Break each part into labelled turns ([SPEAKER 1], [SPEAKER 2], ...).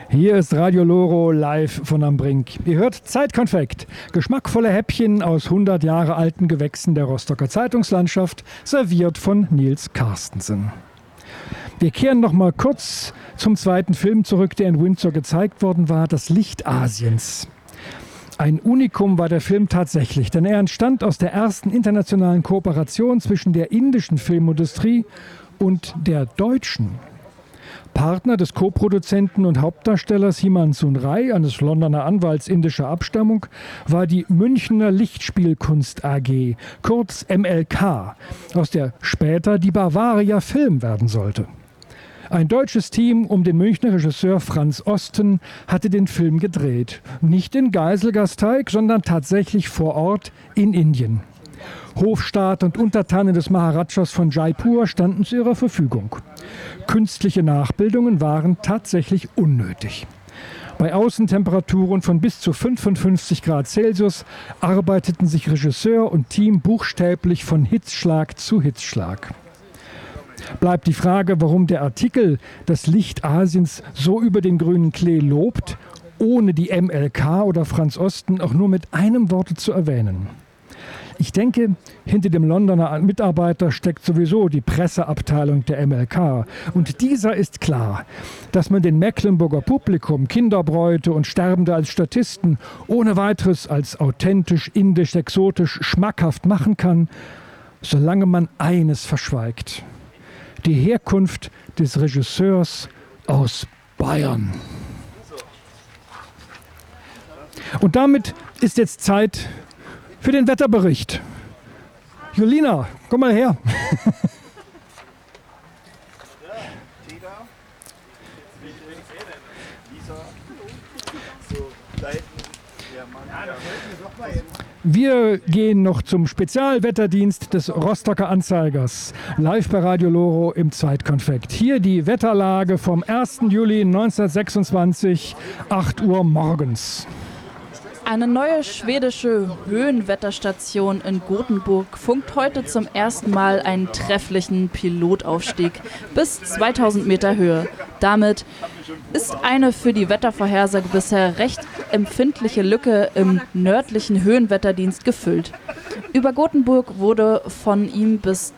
[SPEAKER 1] Hier ist Radio Loro live von am Brink. Ihr hört Zeitkonfekt, geschmackvolle Häppchen aus 100 Jahre alten Gewächsen der Rostocker Zeitungslandschaft, serviert von Nils Carstensen. Wir kehren noch mal kurz zum zweiten Film zurück, der in Windsor gezeigt worden war, Das Licht Asiens. Ein Unikum war der Film tatsächlich, denn er entstand aus der ersten internationalen Kooperation zwischen der indischen Filmindustrie und der deutschen. Partner des Co-Produzenten und Hauptdarstellers Himanshu Rai, eines Londoner Anwalts indischer Abstammung, war die Münchner Lichtspielkunst AG, kurz MLK, aus der später die Bavaria Film werden sollte. Ein deutsches Team um den Münchner Regisseur Franz Osten hatte den Film gedreht. Nicht in Geiselgasteig, sondern tatsächlich vor Ort in Indien. Hofstaat und Untertanen des Maharajas von Jaipur standen zu ihrer Verfügung. Künstliche Nachbildungen waren tatsächlich unnötig. Bei Außentemperaturen von bis zu 55 Grad Celsius arbeiteten sich Regisseur und Team buchstäblich von Hitzschlag zu Hitzschlag. Bleibt die Frage, warum der Artikel Das Licht Asiens so über den grünen Klee lobt, ohne die MLK oder Franz Osten auch nur mit einem Wort zu erwähnen. Ich denke, hinter dem Londoner Mitarbeiter steckt sowieso die Presseabteilung der MLK. Und dieser ist klar, dass man den Mecklenburger Publikum, Kinderbräute und Sterbende als Statisten ohne weiteres als authentisch, indisch, exotisch, schmackhaft machen kann, solange man eines verschweigt: die Herkunft des Regisseurs aus Bayern. Und damit ist jetzt Zeit für den Wetterbericht. Julina, komm mal her. Wir gehen noch zum Spezialwetterdienst des Rostocker Anzeigers. Live bei Radio Loro im Zeitkonfekt. Hier die Wetterlage vom 1. Juli 1926, 8 Uhr morgens.
[SPEAKER 2] Eine neue schwedische Höhenwetterstation in Gothenburg funkt heute zum ersten Mal einen trefflichen Pilotaufstieg bis 2000 Meter Höhe. Damit ist eine für die Wettervorhersage bisher recht empfindliche Lücke im nördlichen Höhenwetterdienst gefüllt. Über Gothenburg wurde von ihm bis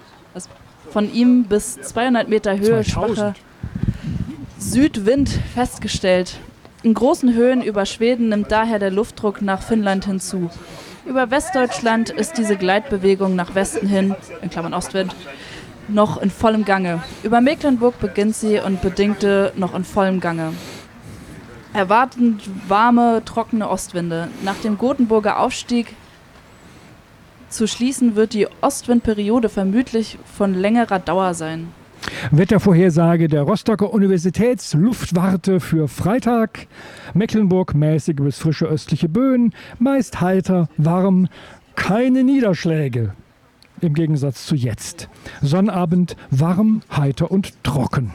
[SPEAKER 2] 200 Meter Höhe schwacher Südwind festgestellt. In großen Höhen über Schweden nimmt daher der Luftdruck nach Finnland hinzu. Über Westdeutschland ist diese Gleitbewegung nach Westen hin, in Klammern Ostwind, noch in vollem Gange. Über Mecklenburg beginnt sie und bedingte noch in vollem Gange. Erwartend warme, trockene Ostwinde. Nach dem Gothenburger Aufstieg zu schließen wird die Ostwindperiode vermutlich von längerer Dauer sein.
[SPEAKER 1] Wettervorhersage der Rostocker Universitätsluftwarte für Freitag. Mecklenburg mäßige bis frische östliche Böen, meist heiter, warm, keine Niederschläge. Im Gegensatz zu jetzt. Sonnabend warm, heiter und trocken.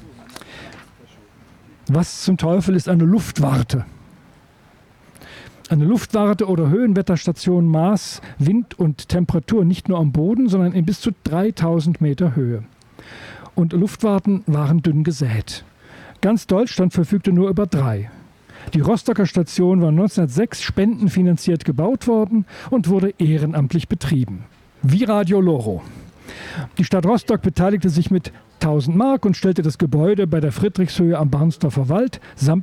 [SPEAKER 1] Was zum Teufel ist eine Luftwarte? Eine Luftwarte oder Höhenwetterstation maß Wind und Temperatur nicht nur am Boden, sondern in bis zu 3000 Meter Höhe. Und Luftwarten waren dünn gesät. Ganz Deutschland verfügte nur über 3. Die Rostocker Station war 1906 spendenfinanziert gebaut worden und wurde ehrenamtlich betrieben. Wie Radio Loro. Die Stadt Rostock beteiligte sich mit 1000 Mark und stellte das Gebäude bei der Friedrichshöhe am Barnsdorfer Wald samt